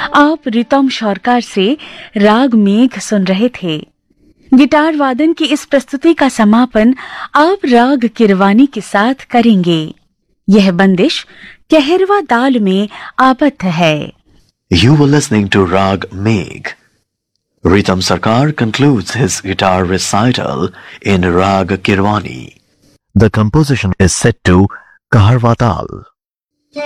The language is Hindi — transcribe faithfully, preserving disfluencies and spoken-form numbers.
आप रितम शौरकार से राग मेघ सुन रहे थे। गिटार वादन की इस प्रस्तुति का समापन आप राग किरवानी के साथ करेंगे। यह बंदिश कहरवा ताल में आबद्ध है। You were listening to Rag Megh. Ritam Sarkar concludes his guitar recital in Rag Kirwani. The composition is set to Kaharva Tal.